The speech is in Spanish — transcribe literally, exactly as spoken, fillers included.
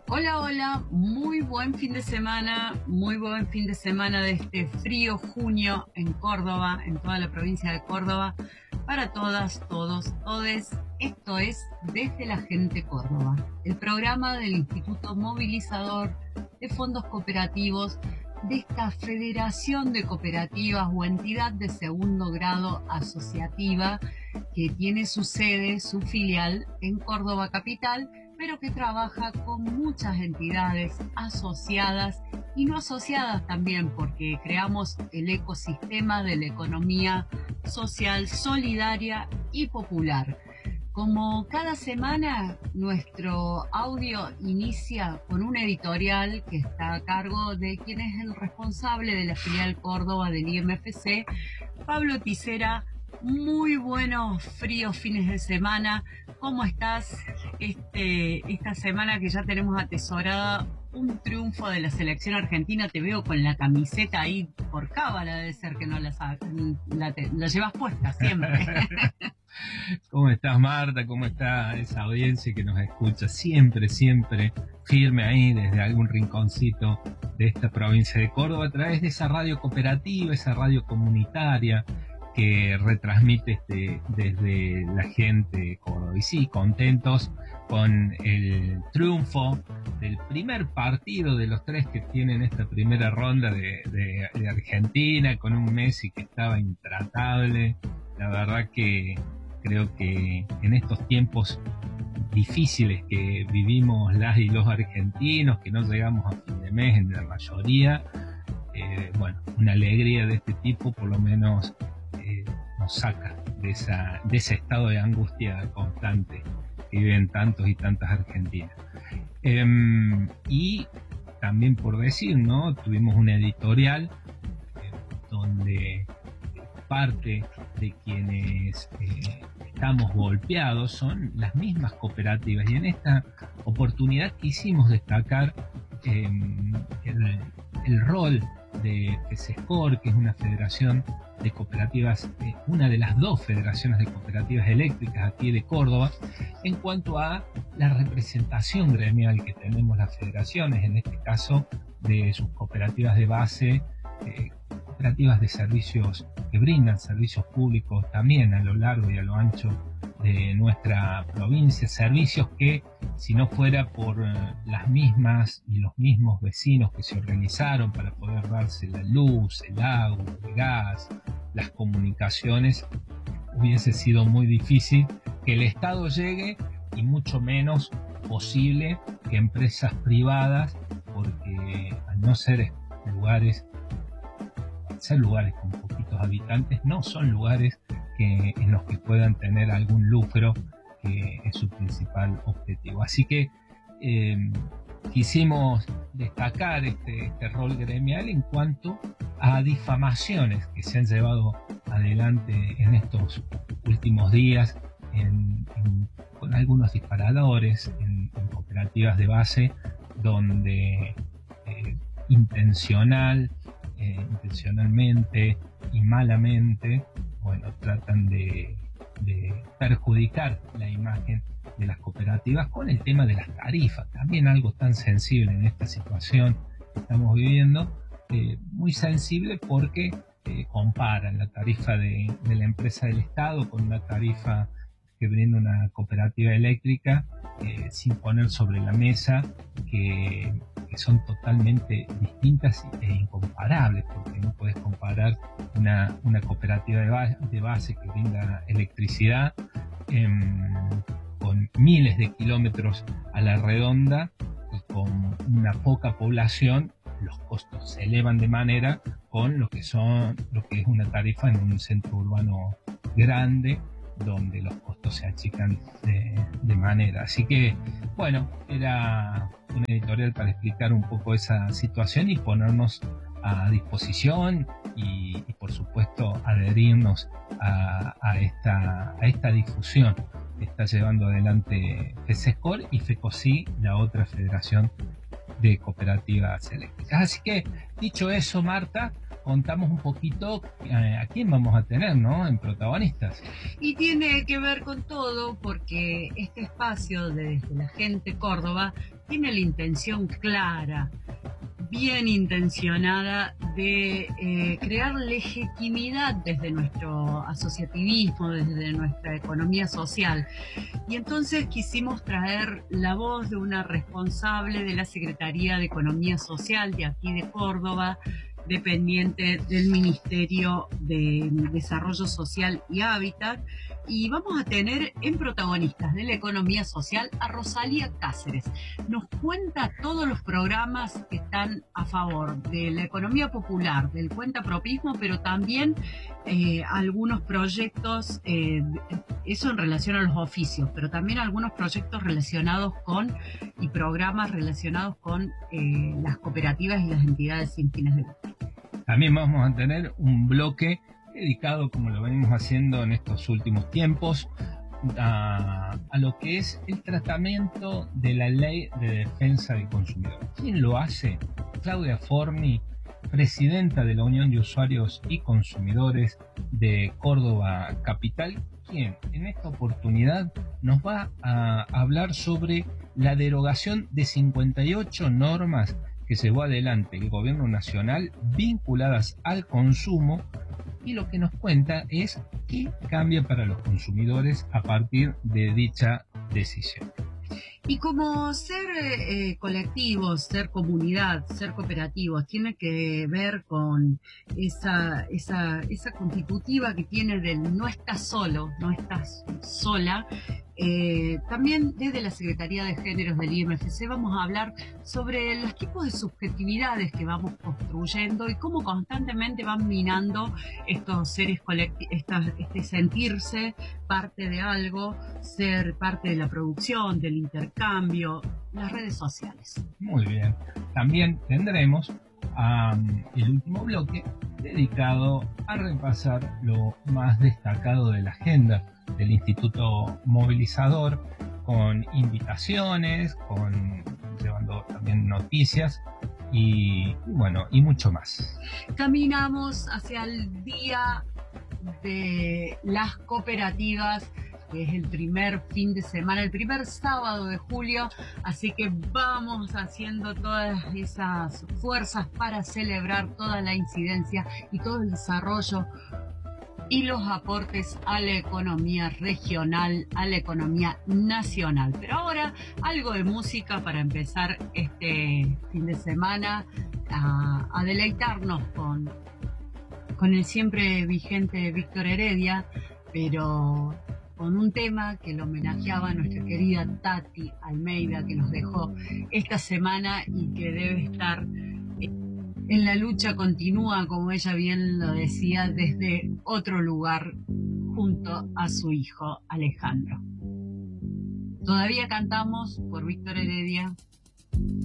Hola, hola, muy buen fin de semana, muy buen fin de semana de este frío junio en Córdoba, en toda la provincia de Córdoba, para todas, todos, todes. Esto es Desde la Gente Córdoba, el programa del Instituto Movilizador de Fondos Cooperativos de esta Federación de Cooperativas o entidad de segundo grado asociativa que tiene su sede, su filial en Córdoba capital, pero que trabaja con muchas entidades asociadas y no asociadas también, porque creamos el ecosistema de la economía social, solidaria y popular. Como cada semana, nuestro audio inicia con un editorial que está a cargo de quien es el responsable de la filial Córdoba del I M F C, Pablo Ticera. Muy buenos fríos fines de semana. ¿Cómo estás este, esta semana que ya tenemos atesorada un triunfo de la selección argentina? Te veo con la camiseta ahí por cábala, debe ser que no la, la, la llevas puesta siempre. ¿Cómo estás, Marta? ¿Cómo está esa audiencia que nos escucha siempre, siempre firme ahí desde algún rinconcito de esta provincia de Córdoba a través de esa radio cooperativa, esa radio comunitaria que retransmite este, desde la gente de Córdoba? Y sí, contentos con el triunfo del primer partido de los tres que tienen esta primera ronda de, de, de Argentina, con un Messi que estaba intratable. La verdad que creo que en estos tiempos difíciles que vivimos las y los argentinos, que no llegamos a fin de mes en la mayoría, eh, bueno, una alegría de este tipo por lo menos eh, nos saca de, esa, de ese estado de angustia constante que viven tantos y tantas argentinas. Eh, y también por decir, ¿no? Tuvimos un editorial eh, donde parte de quienes eh, estamos golpeados son las mismas cooperativas, y en esta oportunidad quisimos destacar eh, el, el rol de FESESCOR, que es una federación de cooperativas, eh, una de las dos federaciones de cooperativas eléctricas aquí de Córdoba, en cuanto a la representación gremial que tenemos las federaciones, en este caso de sus cooperativas de base, eh, cooperativas de servicios que brindan servicios públicos también a lo largo y a lo ancho de nuestra provincia, servicios que si no fuera por uh, las mismas y los mismos vecinos que se organizaron para poder darse la luz, el agua, el gas, las comunicaciones, hubiese sido muy difícil que el Estado llegue, y mucho menos posible que empresas privadas, porque al no ser lugares ser lugares con poquitos habitantes, no son lugares que, en los que puedan tener algún lucro, que es su principal objetivo. Así que eh, quisimos destacar este, este rol gremial en cuanto a difamaciones que se han llevado adelante en estos últimos días en, en, con algunos disparadores en, en cooperativas de base, donde eh, intencional Eh, intencionalmente y malamente, bueno, tratan de, de perjudicar la imagen de las cooperativas con el tema de las tarifas, también algo tan sensible en esta situación que estamos viviendo, eh, muy sensible porque eh, comparan la tarifa de, de la empresa del Estado con una tarifa que brinda una cooperativa eléctrica, eh, sin poner sobre la mesa que que son totalmente distintas e incomparables, porque no puedes comparar una, una cooperativa de base, de base que brinda electricidad eh, con miles de kilómetros a la redonda y con una poca población. Los costos se elevan de manera con lo que son lo que es una tarifa en un centro urbano grande, donde los costos se achican de, de manera. Así que, bueno, era un editorial para explicar un poco esa situación y ponernos a disposición y, y por supuesto, adherirnos a, a, esta, a esta difusión que está llevando adelante FESESCOR y FECOSI, la otra federación de cooperativas eléctricas. Así que, dicho eso, Marta, contamos un poquito eh, a quién vamos a tener, ¿no? En protagonistas. Y tiene que ver con todo porque este espacio de Desde la Gente Córdoba tiene la intención clara, bien intencionada, de eh, crear legitimidad desde nuestro asociativismo, desde nuestra economía social. Y entonces quisimos traer la voz de una responsable de la Secretaría de Economía Social de aquí de Córdoba, dependiente del Ministerio de Desarrollo Social y Hábitat, y vamos a tener en protagonistas de la economía social a Rosalía Cáceres. Nos cuenta todos los programas que están a favor de la economía popular, del cuentapropismo, pero también eh, algunos proyectos, eh, eso en relación a los oficios, pero también algunos proyectos relacionados con y programas relacionados con eh, las cooperativas y las entidades sin fines de lucro. También vamos a tener un bloque dedicado, como lo venimos haciendo en estos últimos tiempos, a, a lo que es el tratamiento de la Ley de Defensa del Consumidor. ¿Quién lo hace? Claudia Forni, presidenta de la Unión de Usuarios y Consumidores de Córdoba Capital, quien en esta oportunidad nos va a hablar sobre la derogación de cincuenta y ocho normas que llevó adelante el gobierno nacional vinculadas al consumo, y lo que nos cuenta es qué cambia para los consumidores a partir de dicha decisión. Y como ser eh, colectivos, ser comunidad, ser cooperativos, tiene que ver con esa, esa, esa constitutiva que tiene del no estás solo, no estás sola. Eh, también desde la Secretaría de Géneros del I M F C vamos a hablar sobre los tipos de subjetividades que vamos construyendo y cómo constantemente van minando estos seres colectivos, este sentirse parte de algo, ser parte de la producción, del intercambio, las redes sociales. Muy bien. También tendremos um, el último bloque dedicado a repasar lo más destacado de la agenda del Instituto Movilizador, con invitaciones, con llevando también noticias y, y bueno, y mucho más. Caminamos hacia el día de las cooperativas, que es el primer fin de semana, el primer sábado de julio, así que vamos haciendo todas esas fuerzas para celebrar toda la incidencia y todo el desarrollo y los aportes a la economía regional, a la economía nacional. Pero ahora algo de música para empezar este fin de semana a, a deleitarnos con, con el siempre vigente Víctor Heredia, pero con un tema que lo homenajeaba a nuestra querida Tati Almeida, que nos dejó esta semana y que debe estar en la lucha continúa, como ella bien lo decía, desde otro lugar junto a su hijo Alejandro. Todavía cantamos por Víctor Heredia.